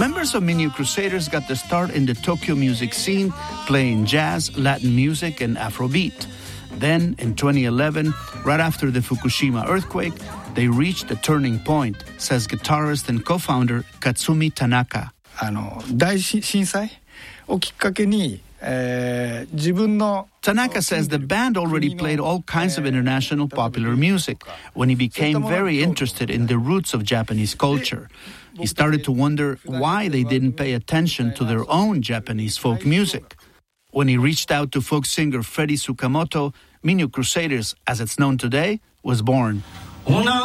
Members of Minyo Crusaders got their start in the Tokyo music scene, playing jazz, Latin music, and Afrobeat. Then, in 2011, right after the Fukushima earthquake, they reached a turning point, says guitarist and co-founder Katsumi Tanaka. 大震災をきっかけに、自分の Tanaka says the band already played all kinds of international popular music when he became very interested in the roots of Japanese culture. He started to wonder why they didn't pay attention to their own Japanese folk music. When he reached out to folk singer Freddie Tsukamoto, Minyo Crusaders, as it's known today, was born.